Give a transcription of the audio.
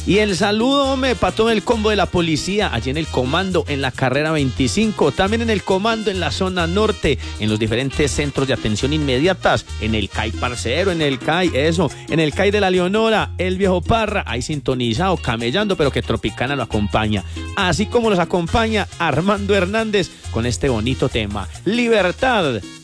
Y el saludo, hombre, para todo el combo de la policía, allí en el comando, en la carrera 25, también en el comando en la zona norte, en los diferentes centros de atención inmediatas, en el CAI Parcero, en el CAI, en el CAI de la Leonora, el Viejo Parra, ahí sintonizado, camellando, pero que Tropicana lo acompaña. Así como los acompaña Armando Hernández con este bonito tema, Libertad.